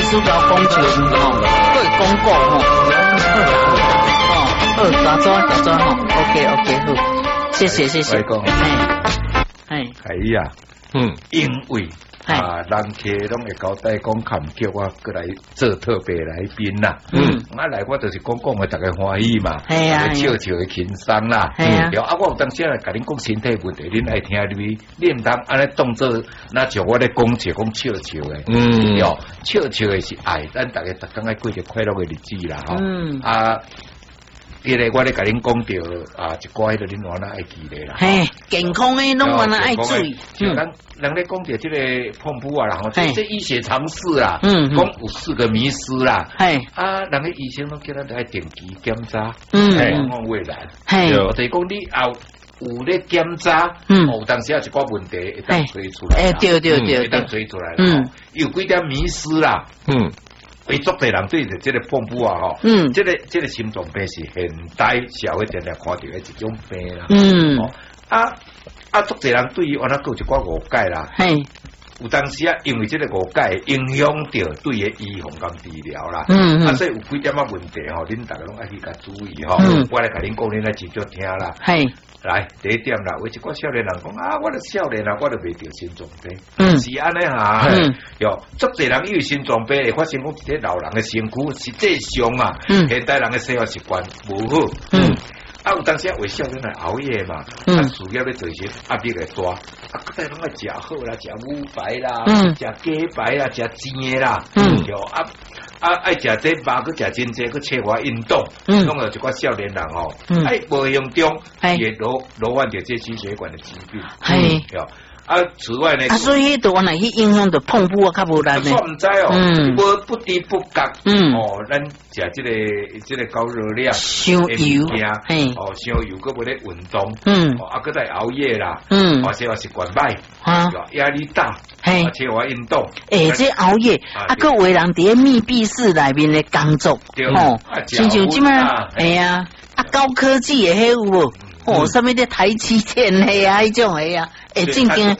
师甲我讲笑吼，会广告吼，好，大抓吼 ，OK 好，谢谢，哎， 呀，因为。人客拢会交代讲，坎叫我过来做特别来宾啦。来我就是讲的大家欢喜嘛，笑的轻松啦。我有当时来甲恁讲身体问题，恁爱听你唔当安尼当做那像我咧讲笑的，笑的是爱，咱大家刚爱过着快乐的日子啦，今日我咧甲恁讲着一寡迄个恁原来爱记咧啦， 健康诶，拢原来爱注意。 人咧讲着即个碰布啦，这医学常识啦，讲有4个迷思啦，人个医生拢叫咱爱定期检查，往未来，就是讲你有咧检查，有当时有一寡问题会当追出来，会当追出来，有几点迷思啦，为足侪人对着这个碰布这个心脏病是现代社会常常看到的一种病啦，足侪人对于安那有一寡误解啦，有当时因为这个误解影响到对于预防跟治疗啦，所以有几点问题恁大家拢爱去甲注意我来甲恁讲，恁来真少听啦。来，第一点啦，有一寡少年人讲我的少年我都袂得心脏病，是安尼足侪人因为心脏病会发生讲一个老人的身躯实际上现代人的生活习惯无好，有当时为少年来熬夜嘛，事业咧做些压力会大，各代拢爱食好啦，食牛排啦，食鸡排啦，食煎的啦，爱食这肉，佮食真济，佮切花运动，弄到一寡少年人无用中，也罹患着这心血管的疾病，此外呢， 所以迄度原来去影响到碰布较无力呢。 我唔知不知不觉，咱食这个高热量、 烧油， 烧油，佮无咧运动，佮再熬夜啦，生活习惯歹，压力大，切花运动， 这熬夜，佮为人伫密闭室内面的工作，亲像即摆，高科技的迄有无？什么的台积电的迄种的正经，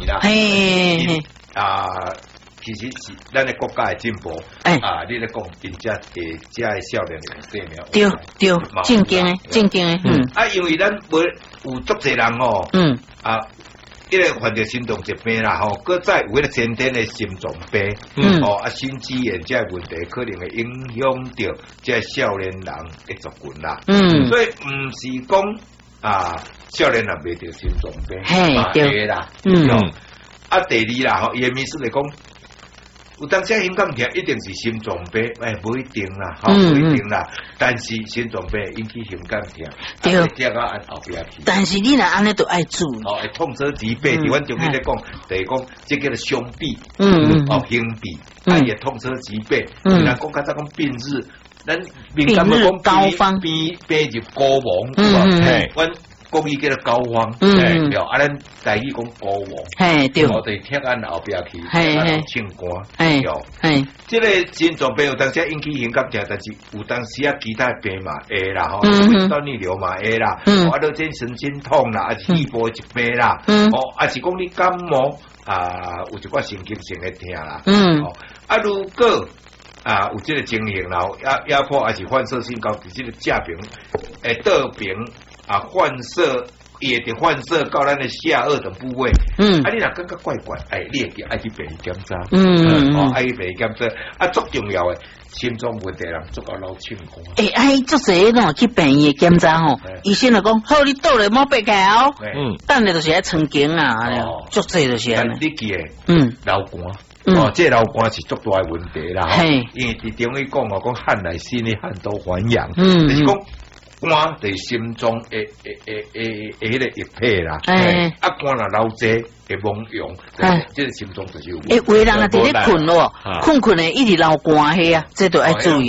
其实是咱的国家的进步，你咧讲人家的少年的生命， 对，正经的， 因为咱有足侪人因为患着心脏疾病啦，搁再有迄个先天的心脏病，心肌炎这问题可能会影响到这少年人的族群啦，所以唔是讲少年人袂得心脏病，对啦，第二啦，伊的意思来讲，有当时心脏病一定是心脏病，不一定啦，不一定啦，但是心脏病引起心脏病，对，按后边去。 但是你若安尼都爱注意， 痛车疾病，伫阮中医咧讲，就是讲这叫做胸痹，胸痹，也痛车疾病，人讲较早讲病日。咱民间要讲膏肓， 病入膏肓，阮国语叫做膏肓，咱台语讲膏肓， 对， 我哋贴按后边去，唱歌，这个心脏病有当时引起心脏病，但是有当时其他病嘛会啦，胃酸逆流嘛会啦，都这神经痛啦，还是肺部疾病啦，还是讲你感冒有一寡神经性的痛啦，如果有这个情形啦，压迫还是反射性高，这个下边倒边反射也得反射到咱的下颚等部位。你若感觉怪怪，你会爱去病院检查。爱去病院检查，最重要的心脏问题人做到老清楚。 足侪喏去病院检查医生就讲好，你倒来莫别开等下就是爱曾经足侪就是。 但你记诶，流汗。这流汗是足大的问题啦，因为伫中医讲讲汗来心里汗都还阳，就是讲汗对心脏的迄个液体啦，汗若流济会蒙用，这个心脏就是有。 有人伫咧困咯，困的一直流汗迄这都要注意。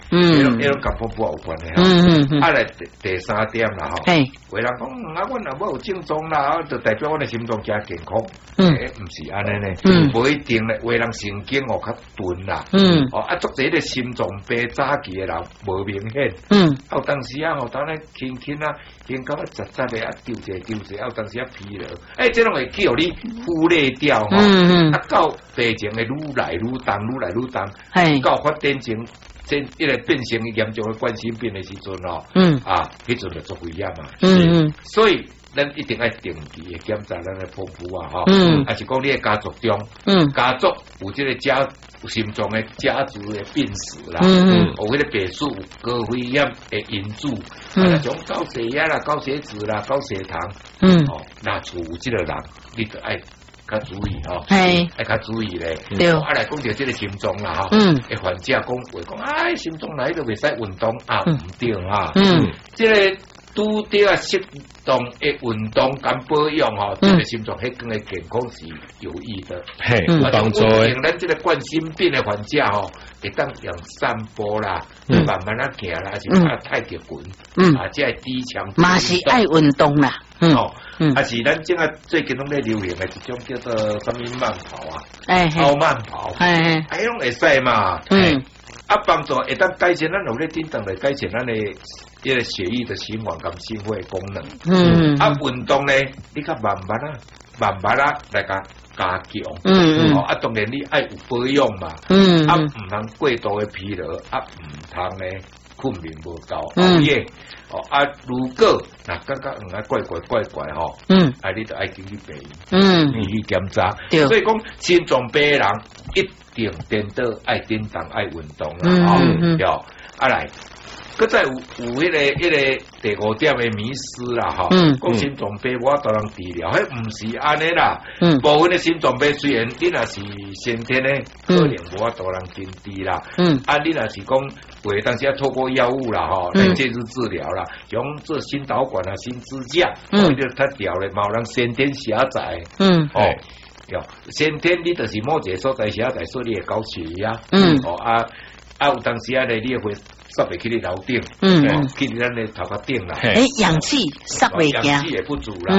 迄种甲瀑布有关系啊来第三点啦吼，有人讲啊，阮若无症状啦，就代表阮的心脏加健康，毋是安尼呢，无一定咧，有人神经哦较钝啦，啊，作者咧心脏病早期的人无明显，有当时啊，吼，当咧轻轻啊，轻到杂杂的啊，丢者，有当时啊疲劳，这种会去互你忽略掉吼，啊，到病情会愈来愈重，到发展成一个变成严重的冠心病的时阵哦，迄阵就足危险嘛，所以咱一定要定期的检查咱的剖腹啊，还是讲你的家族中，家族有这个有心脏的家族的病史啦，有迄个白素有高血压的因子，那种高血压啦、高血脂啦、高血糖，那厝有这个人，你就爱较注意吼，爱较注意咧。啊来讲到这个心脏啦吼，诶患者讲话讲，心脏来都袂使运动啊，唔对哈。这个拄着适当的运动跟保养吼，对心脏迄根的健康是有益的，有帮助的。咱这个冠心病的患者吼，会当用散步啦，慢慢啊行啦，是太极拳，即系低强度。 嘛是爱运动啦， 还是咱正啊最近拢咧流行的一种叫做什么慢跑啊，超慢跑，迄种会使嘛，帮助会当改善咱有咧叮当来改善咱的这个血液的循环跟心肺功能，运动咧，你较慢慢来加强，当然你爱有保养嘛，唔通过度的疲劳，唔通咧困眠无够熬夜，如果感觉怪吼，你就爱去病院，去检查，所以讲心脏病人一定颠倒爱叮当爱运动啦，来。佮再有迄个第五点的迷思啦，讲心脏病我都能治疗，迄唔是安尼啦。部分的心脏病虽然你若是先天的，可能无法度能根治啦。你若是讲会当时透过药物啦，来介入治疗啦，用做心导管啊、心支架，或者他调咧，某人先天狭窄，先天你就是某一个所在狭窄，所以你会高血压，有当时咧你会。塞袂去你楼顶，去你咱的头壳顶啦。 氧气塞袂行， 氧气也不足啦。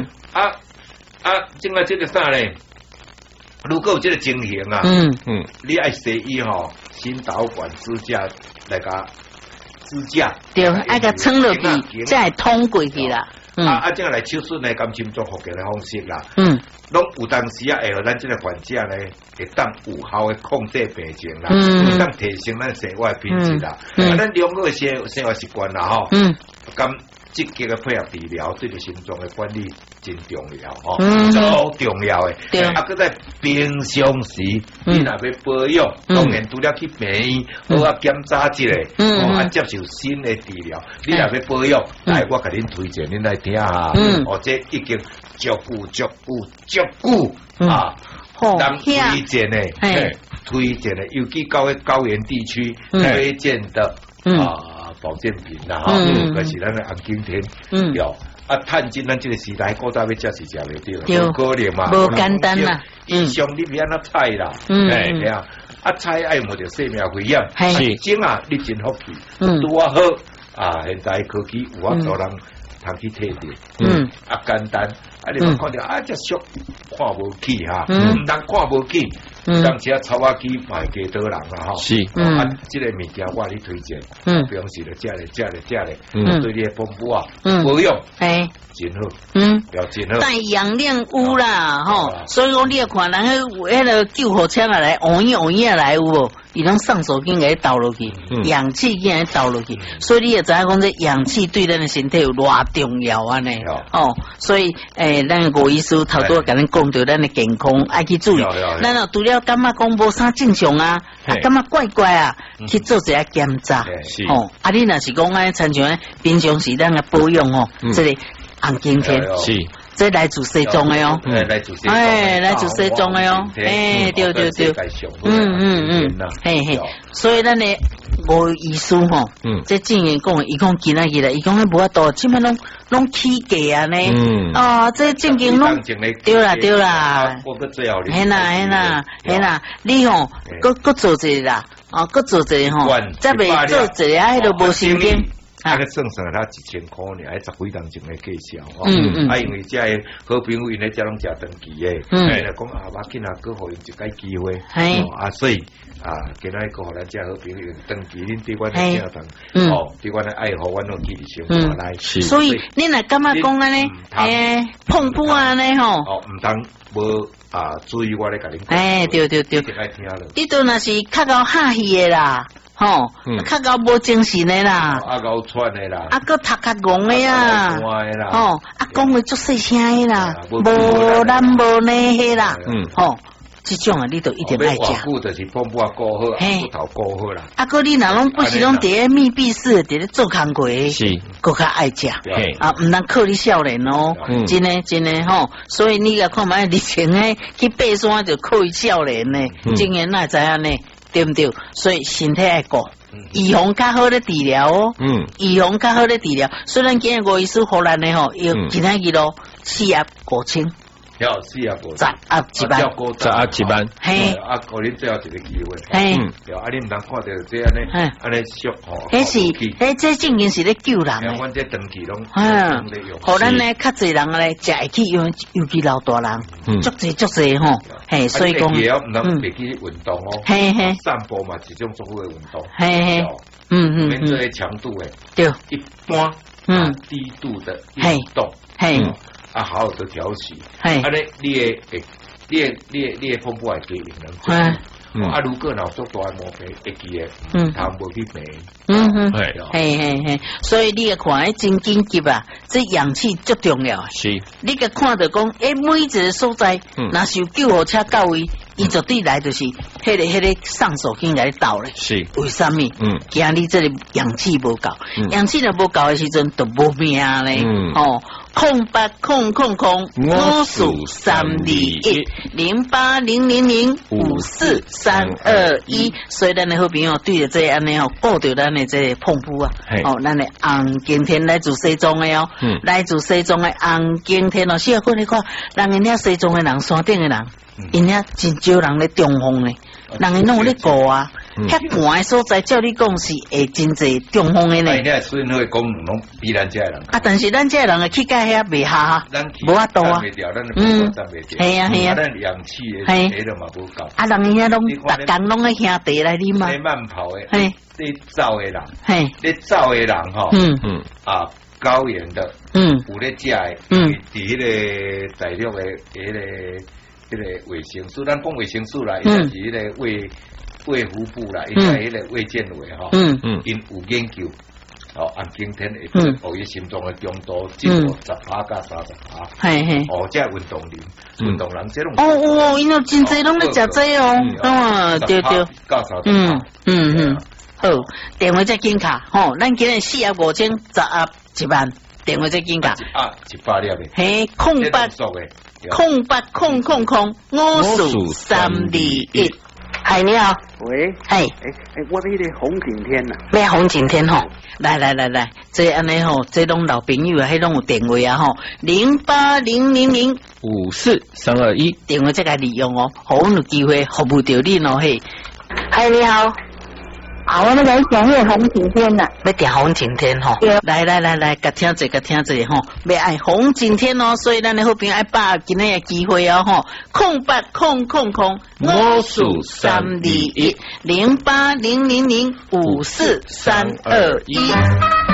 正个这个啥咧？如果有这个情形啊，你爱西医吼，心导管支架来个支架， 对，爱个撑落去，才会通过去啦。 这样来手术呢，甘心做复健的方式啦。拢有当时会让咱这个患者呢，会当有效的控制病情啦，会当提升咱生活品质啦。咱良好的生活习惯啦，咁积极的配合治疗，对个心脏的管理真重要，好重要的。佮在平常时，你若要保养，当然除了去病院，好检查一下，接受新的治疗。你若要保养，来我给恁推荐，恁来听下。这已经足久当推荐的，尤其高原地区推荐的保健品啦，就是咱的红景天，碳金咱这个时代古早要食是食袂到，可能嘛， 无简单啦。 以上你别那菜啦，菜爱冇着生命危险，真你真福气，拄好现在科技有法度人通去摕到，简单，你莫看到这俗看无起哈，唔通看无起。当时草仔机卖几多人啦吼， 是， 这个物件我你推荐，比方是咧，食咧，对你的丰富保养，真好，真好。 带氧量有啦，所以讲你要看人迄个救护车来，往一来有无？伊拢上手经给倒落去，氧气经给倒落去，所以你也知影讲这氧气对咱的身体有偌重要啊呢？所以咱吴医师头拄甲咱讲到咱的健康爱去注意，咱若除了感觉讲无啥正常啊，感觉怪怪啊，去做一下检查，你若是讲安参像平常时咱的保养这个红景天是。这来自西藏的来自西藏的对，所以咱的吴医师这正言讲，伊讲今仔日啦，伊讲迄无法度，即摆拢起价啊呢，这正经拢对啦，嘿啦，你搁做一啦， 哦，搁做一个吼，再未做一个迄都无神经。 啊，个算算他1000块呢，还10几当前的计销哦。啊，因为这好朋友因咧，这拢食长期的，来讲啊，我今仔搁互因一个机会，啊，所以啊，今仔个互咱这好朋友长期恁对阮的正当，哦，对阮的爱好，阮都记伫生活来。 所以恁若感觉讲安尼，碰碰安尼吼， 哦，唔当无啊，注意我咧甲恁讲，对， 爱听了。 你都若是较够客气的啦。吼，较够无精神的啦， 啊够喘的啦， 啊个头壳戆的啊，吼，啊讲话足细声的啦，无男无女的啦，吼，这种啊你都一定爱食。 我就是碰不过好，骨头过好啦。 啊个你若拢不是拢伫咧密闭式，伫咧做工课，是，更较爱食，啊唔通靠你少年哦，真的吼，所以你个看卖你前诶去爬山就靠伊少年呢，真诶哪知影呢？对不对？所以身体爱顾，预防较好的治疗哦。预防较好的治疗。虽然今日吴医师荷兰的吼，有今天记录4盒5000。 要4盒5000。 10盒1万。 10盒1万。 嘿。啊，互恁最后一个机会。嘿。啊，你唔通看到这安尼，安尼俗吼。 迄这正经是咧救人诶。阮这长期拢。 互咱咧较侪人咧，食会去尤其老大人，足侪吼。嘿，所以讲， 也要唔通别去运动哦。嘿，散步嘛是一种足好的运动。嘿，免做强度诶。 对。 一般。低度的运动。嘿。啊，好好的调息。嘿。啊，你诶碰不来给你能。啊，如果脑做大毛病，会记诶，他无去病。 嘿，所以你个看，真紧急啊！这氧气最重要。 是， 你个看到讲，每一个所在，若是有救护车到位，伊绝对来就是迄个上手先来倒咧。 是， 为什么？惊你这里氧气无够，氧气若无够的时阵，就无命咧。哦。080054321080005432所以咱的好朋友对着这安尼哦，顾着咱的这碰布啊，哦，咱的红景天来自西藏的哦，来自西藏的红景天哦，是啊，看你看，人因遐西藏的人，山顶的人，因遐真少人咧中风咧，人因拢有咧顾啊。遐寒的所在，照你讲是会真侪中风的呢。 你所以那个功能拢比咱这人。 啊，但是咱这人的去介遐袂下，无法度啊。系啊。 咱氧气的地都嘛无够。 啊，人遐拢逐工拢喺兄弟来啉嘛。 你慢跑的，你走的人，你走的人吼，啊，高原的，有咧食的，伫迄个材料的迄个维生素，咱讲维生素啦，伊就是迄个卫福部啦，伊在迄个卫健委吼，因有研究，按今天会互伊心脏的中度进步10%到30%，这运动人这种哦，因为真侪拢咧食这哦，对， 到30%， 好，电话再紧卡，吼，咱今日4盒5000，10盒1万，电话再紧卡啊，100粒的， 嘿，0800543210。哎，你好。 喂。 哎， 我迄个红景天呐。 咩红景天吼？来，这安尼吼，这拢老朋友啊，迄拢有电话啊吼，0800054321，电话这个利用哦，好有机会服务到你哦嘿。哎，你好。 啊，我们来讲那个红景天呐， 要点红景天吼。来，甲听者吼，要爱红景天哦，所以咱的好朋友爱把今日的机会哦吼，08000543210800054321。